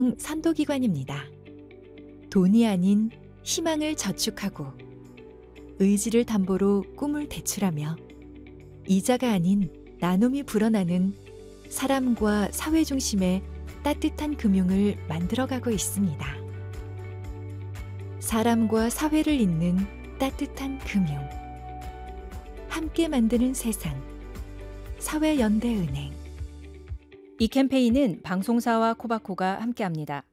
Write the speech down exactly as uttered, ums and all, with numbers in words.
선도기관입니다. 돈이 아닌 희망을 저축하고 의지를 담보로 꿈을 대출하며 이자가 아닌 나눔이 불어나는 사람과 사회 중심의 따뜻한 금융을 만들어가고 있습니다. 사람과 사회를 잇는 따뜻한 금융. 함께 만드는 세상. 사회연대은행. 이 캠페인은 방송사와 코바코가 함께합니다.